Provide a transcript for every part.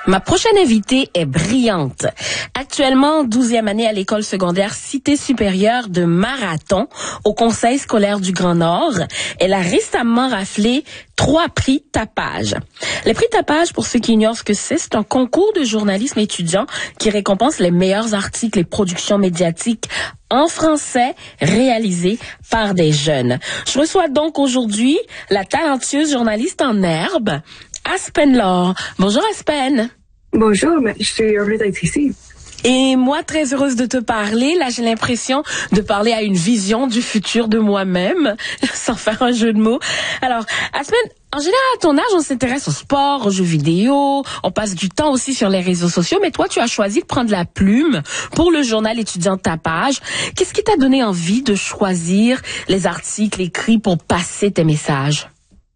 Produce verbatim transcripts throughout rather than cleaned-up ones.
Ma prochaine invitée est brillante. Actuellement, douzième année à l'école secondaire Cité supérieure de Marathon au Conseil scolaire du Grand Nord. Elle a récemment raflé trois prix Tapage. Les prix Tapage, pour ceux qui ignorent ce que c'est, c'est un concours de journalisme étudiant qui récompense les meilleurs articles et productions médiatiques en français réalisés par des jeunes. Je reçois donc aujourd'hui la talentueuse journaliste en herbe, Aspen Laure. Bonjour Aspen. Bonjour, je suis heureuse d'être ici. Et moi, très heureuse de te parler. Là, j'ai l'impression de parler à une vision du futur de moi-même, sans faire un jeu de mots. Alors, Aspen, en général, à ton âge, on s'intéresse au sport, aux jeux vidéo, on passe du temps aussi sur les réseaux sociaux, mais toi, tu as choisi de prendre la plume pour le journal étudiant Tapage. Qu'est-ce qui t'a donné envie de choisir les articles écrits pour passer tes messages?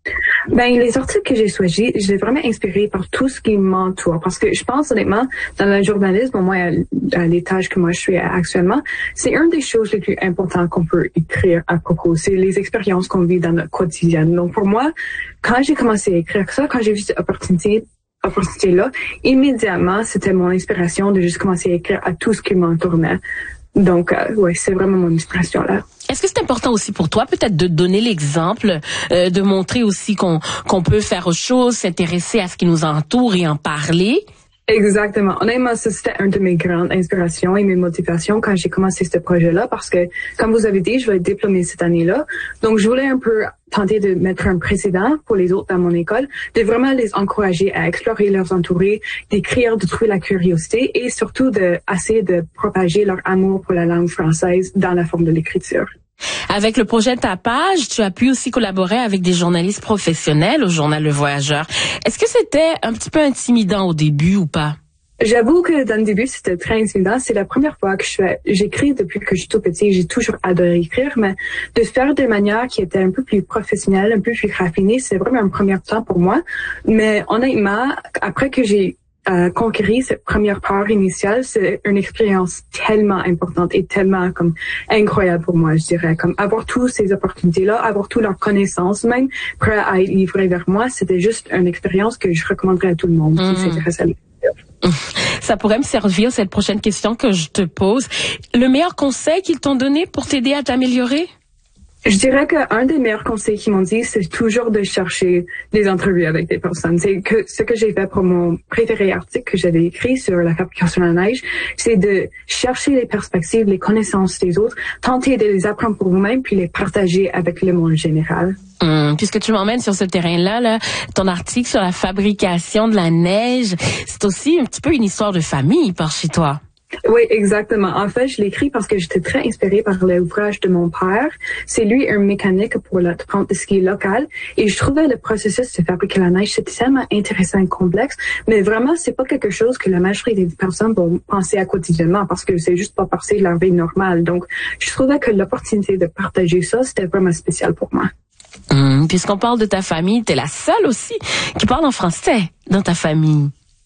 Ben, les articles que j'ai choisis, j'ai vraiment inspiré par tout ce qui m'entoure. Parce que je pense, honnêtement, dans le journalisme, au moins à, à l'étage que moi je suis actuellement, c'est une des choses les plus importantes qu'on peut écrire à propos. C'est les expériences qu'on vit dans notre quotidien. Donc, pour moi, quand j'ai commencé à écrire ça, quand j'ai vu cette opportunité, opportunité-là, immédiatement, c'était mon inspiration de juste commencer à écrire à tout ce qui m'entournait. Donc, euh, ouais, c'est vraiment mon inspiration là. Est-ce que c'est important aussi pour toi, peut-être, de donner l'exemple, euh, de montrer aussi qu'on qu'on peut faire autre chose, s'intéresser à ce qui nous entoure et en parler? Exactement. Honnêtement, ça, c'était une de mes grandes inspirations et mes motivations quand j'ai commencé ce projet-là parce que, comme vous avez dit, je vais être diplômée cette année-là. Donc, je voulais un peu tenter de mettre un précédent pour les autres dans mon école, de vraiment les encourager à explorer leurs entourés, d'écrire, de trouver la curiosité et surtout de essayer de propager leur amour pour la langue française dans la forme de l'écriture. Avec le projet Tapage, tu as pu aussi collaborer avec des journalistes professionnels au journal Le Voyageur. Est-ce que c'était un petit peu intimidant au début ou pas? J'avoue que dans le début, c'était très intimidant. C'est la première fois que je fais, j'écris depuis que je suis tout petit. J'ai toujours adoré écrire, mais de faire de manière qui était un peu plus professionnelle, un peu plus raffinée, c'est vraiment un premier temps pour moi. Mais honnêtement, après que j'ai Euh, conquérir cette première part initiale, c'est une expérience tellement importante et tellement comme incroyable pour moi, je dirais. Comme avoir toutes ces opportunités-là, avoir toutes leurs connaissances, même prêt à être livré vers moi, c'était juste une expérience que je recommanderais à tout le monde mmh. qui s'intéresse à l'écriture. Ça pourrait me servir, cette prochaine question que je te pose. Le meilleur conseil qu'ils t'ont donné pour t'aider à t'améliorer? Je dirais qu'un des meilleurs conseils qu'ils m'ont dit, c'est toujours de chercher des entrevues avec des personnes. C'est que ce que j'ai fait pour mon préféré article que j'avais écrit sur la fabrication de la neige, c'est de chercher les perspectives, les connaissances des autres, tenter de les apprendre pour vous-même, puis les partager avec le monde général. Hum, puisque tu m'emmènes sur ce terrain-là, là, ton article sur la fabrication de la neige, c'est aussi un petit peu une histoire de famille par chez toi. Oui, exactement. En fait, je l'ai écrit parce que j'étais très inspirée par l'ouvrage de mon père. C'est lui un mécanique pour la trempe de ski local. Et je trouvais le processus de fabriquer la neige, c'était tellement intéressant et complexe. Mais vraiment, c'est pas quelque chose que la majorité des personnes vont penser à quotidiennement parce que c'est juste pas partie de leur vie normale. Donc, je trouvais que l'opportunité de partager ça, c'était vraiment spécial pour moi. Hum, puisqu'on parle de ta famille, t'es la seule aussi qui parle en français dans ta famille.